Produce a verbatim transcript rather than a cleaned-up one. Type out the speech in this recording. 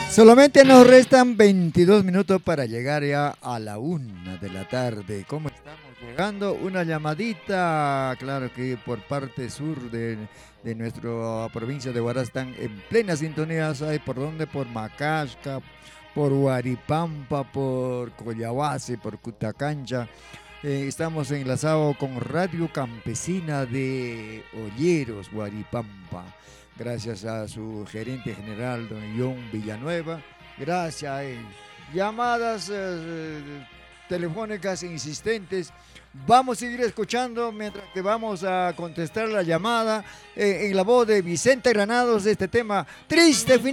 Solamente nos restan veintidós minutos para llegar ya a la una de la tarde. ¿Cómo estamos llegando? Una llamadita, claro que por parte sur de, de nuestra provincia de Huaraz están en plena sintonía. ¿Sabe por dónde? Por Macasca, por Huaripampa, por Coyahuasi, por Cutacancha. Eh, estamos enlazados con Radio Campesina de Olleros, Huaripampa. Gracias a su gerente general, don John Villanueva. Gracias a él. Llamadas eh, telefónicas insistentes. Vamos a seguir escuchando mientras que vamos a contestar la llamada eh, en la voz de Vicente Granados de este tema triste.